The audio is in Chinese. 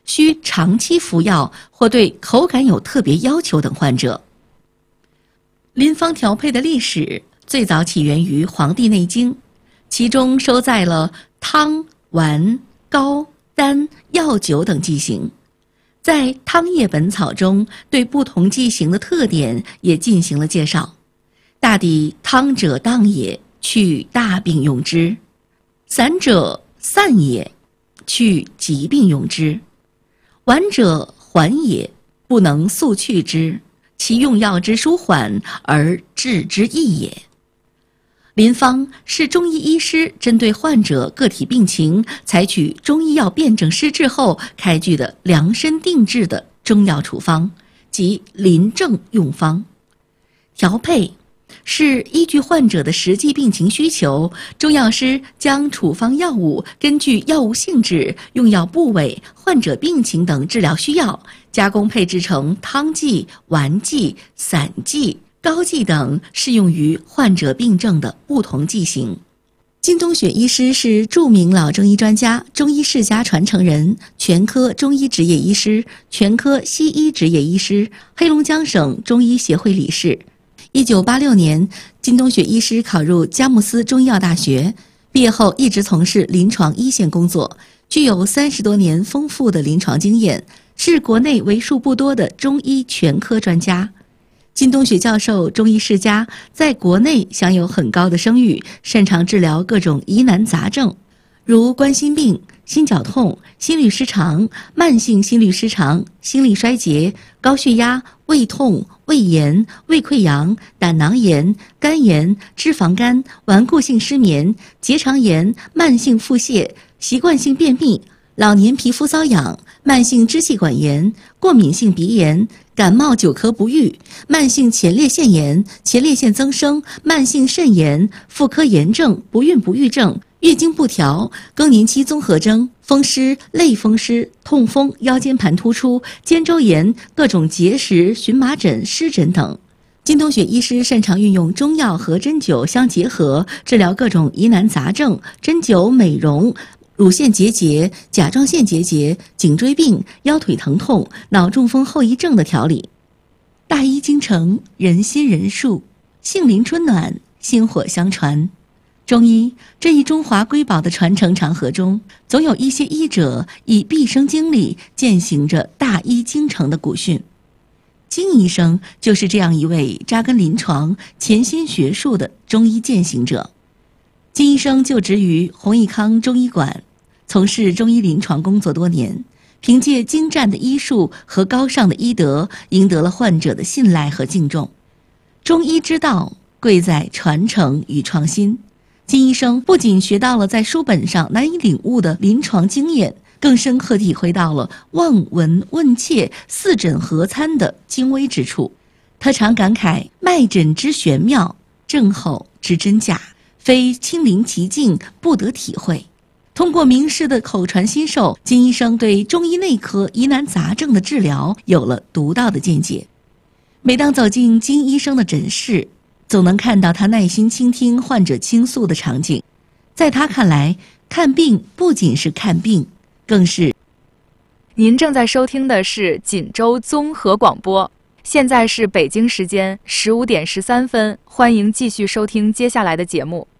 需长期服药或对口感有特别要求等患者。临方调配的历史最早起源于《黄帝内经》，其中收载了汤、丸、膏、丹、药酒等剂型。在《汤液本草》中，对不同剂型的特点也进行了介绍。大抵汤者当也，去大病用之；散者散也，去疾病用之；丸者缓也，不能速去之，其用药之舒缓而治之易也。临方是中医医师针对患者个体病情，采取中医药辩证施治后开具的量身定制的中药处方，即临证用方。调配是依据患者的实际病情需求，中药师将处方药物根据药物性质、用药部位、患者病情等治疗需要，加工配制成汤剂、丸剂、散剂、膏剂等适用于患者病症的不同剂型。金东雪医师是著名老中医专家、中医世家传承人，全科中医执业医师、全科西医执业医师，黑龙江省中医协会理事。1986年，金东雪医师考入佳木斯中医药大学，毕业后一直从事临床一线工作，具有30多年丰富的临床经验，是国内为数不多的中医全科专家。金东雪教授中医世家，在国内享有很高的声誉，擅长治疗各种疑难杂症，如冠心病、心绞痛、心律失常、慢性心律失常、心力衰竭、高血压、胃痛、胃炎、胃溃疡、胆囊炎、肝炎、脂肪肝、顽固性失眠、结肠炎、慢性腹泻、习惯性便秘、老年皮肤瘙痒、慢性支气管炎、过敏性鼻炎、感冒久咳不愈、慢性前列腺炎、前列腺增生、慢性肾炎、妇科炎症、不孕不育症、月经不调、更年期综合征、风湿、类风湿、痛风、腰间盘突出、肩周炎、各种结石、荨麻疹、湿疹等。金东雪医师擅长运用中药和针灸相结合，治疗各种疑难杂症，针灸美容、乳腺结节、甲状腺结节、颈椎病、腰腿疼痛、脑中风后遗症的调理。大医精诚，人心仁术，杏林春暖，薪火相传。中医这一中华瑰宝的传承长河中，总有一些医者以毕生精力践行着大医精诚的古训。金医生就是这样一位扎根临床、潜心学术的中医践行者。金医生就职于弘益康中医馆，从事中医临床工作多年，凭借精湛的医术和高尚的医德，赢得了患者的信赖和敬重。中医之道贵在传承与创新。金医生不仅学到了在书本上难以领悟的临床经验，更深刻体会到了望闻问切、四诊合参的精微之处。他常感慨脉诊之玄妙，症候之真假，非亲临其境不得体会。通过名师的口传心授，金医生对中医内科疑难杂症的治疗有了独到的见解。每当走进金医生的诊室，总能看到他耐心倾听患者倾诉的场景。在他看来，看病不仅是看病，更是…… 您正在收听的是锦州综合广播，现在是北京时间15点13分，欢迎继续收听接下来的节目。